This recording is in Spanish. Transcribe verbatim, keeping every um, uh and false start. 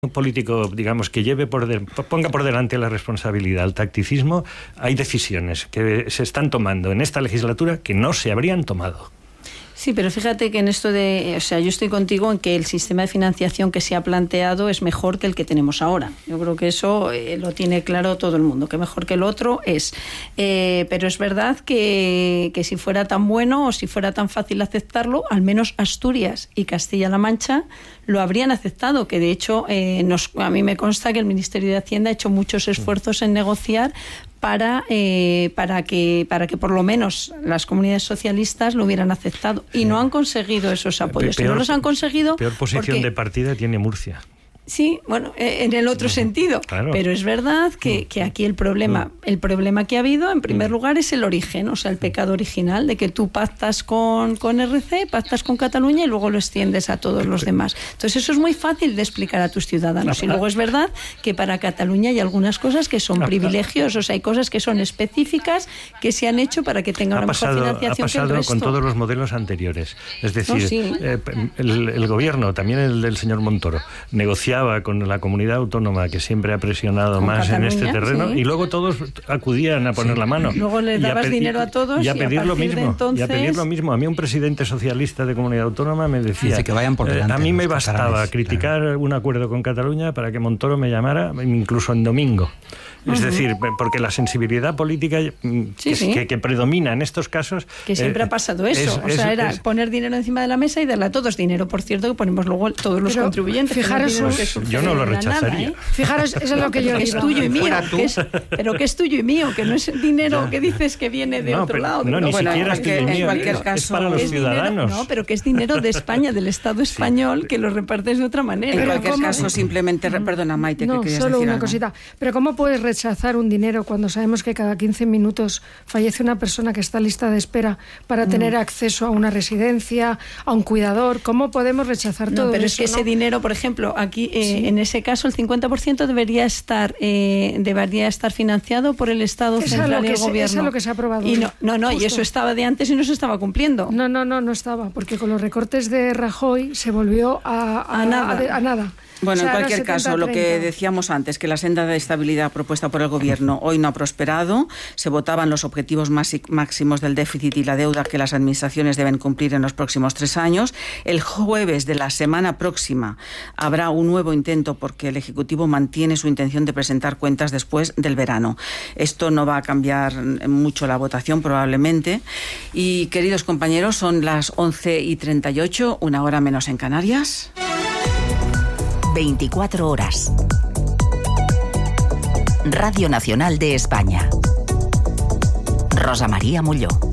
un político, digamos, que lleve por de, ponga por delante la responsabilidad, el tacticismo, hay decisiones que se están tomando en esta legislatura que no se habrían tomado. Sí, pero fíjate que en esto de, o sea, yo estoy contigo en que el sistema de financiación que se ha planteado es mejor que el que tenemos ahora. Yo creo que eso eh, lo tiene claro todo el mundo, que mejor que el otro es. Eh, pero es verdad que, que si fuera tan bueno o si fuera tan fácil aceptarlo, al menos Asturias y Castilla-La Mancha lo habrían aceptado, que de hecho eh, nos, a mí me consta que el Ministerio de Hacienda ha hecho muchos esfuerzos en negociar para eh, para que para que por lo menos las comunidades socialistas lo hubieran aceptado y no han conseguido esos apoyos. Peor, y no los han conseguido. Peor posición porque, de partida tiene Murcia. Sí, bueno, en el otro no, sentido, claro. Pero es verdad que, que aquí el problema, el problema que ha habido, en primer lugar, es el origen, o sea, el pecado original de que tú pactas con, con R C, pactas con Cataluña y luego lo extiendes a todos los demás. Entonces eso es muy fácil de explicar a tus ciudadanos. Y luego es verdad que para Cataluña hay algunas cosas que son privilegios, o sea, hay cosas que son específicas que se han hecho para que tenga una mejor financiación que el resto. Ha pasado con todos los modelos anteriores. Es decir, no, sí. eh, el, el gobierno, también el del señor Montoro, negociaba con la comunidad autónoma que siempre ha presionado con más Cataluña, en este terreno, sí. Y luego todos acudían a poner sí. la mano. Luego le dabas pe- dinero a todos y a pedir y a lo mismo. Entonces... Y a pedir lo mismo. A mí un presidente socialista de comunidad autónoma me decía, Dice que vayan por delante, eh, a mí me bastaba catalanes, criticar claro. un acuerdo con Cataluña para que Montoro me llamara incluso en domingo. Es uh-huh. decir, porque la sensibilidad política sí, que, sí. Que, que predomina en estos casos... Que siempre eh, ha pasado eso. Es, o sea, es, era es, poner dinero encima de la mesa y darle a todos dinero. Por cierto, que ponemos luego todos los contribuyentes. Fijaros, no pues, yo no lo rechazaría. Nada, ¿eh? Fijaros, eso es lo que yo que es tuyo y mío. Que es, pero que es tuyo y mío, que no es dinero ya. Que dices que viene de no, otro pero, lado. No, ni bueno, siquiera es tuyo y mío. En cualquier caso, es para los es ciudadanos. Dinero, no, pero que es dinero de España, del Estado español, sí. Que lo repartes de otra manera. En cualquier ¿cómo? Caso, simplemente... Perdona, Maite, no, que querías solo decir una algo. cosita. Pero ¿cómo puedes rechazar un dinero cuando sabemos que cada quince minutos fallece una persona que está en lista de espera para mm. tener acceso a una residencia, a un cuidador? ¿Cómo podemos rechazar no, todo pero eso? Pero es que ¿no? ese dinero, por ejemplo, aquí eh, sí. en ese caso el cincuenta por ciento debería estar eh, debería estar financiado por el Estado esa central y el se, gobierno. Eso es lo que se ha aprobado. Y no, no, no y eso estaba de antes y no se estaba cumpliendo. No, no, no, no estaba, porque con los recortes de Rajoy se volvió a, a, a nada. A, a nada. Bueno, o sea, en cualquier caso, lo que decíamos antes, que la senda de estabilidad propuesta por el Gobierno hoy no ha prosperado. Se votaban los objetivos máximos del déficit y la deuda que las administraciones deben cumplir en los próximos tres años. El jueves de la semana próxima habrá un nuevo intento porque el Ejecutivo mantiene su intención de presentar cuentas después del verano. Esto no va a cambiar mucho la votación, probablemente. Y, queridos compañeros, son las once y treinta y ocho, una hora menos en Canarias. veinticuatro horas. Radio Nacional de España. Rosa María Molló.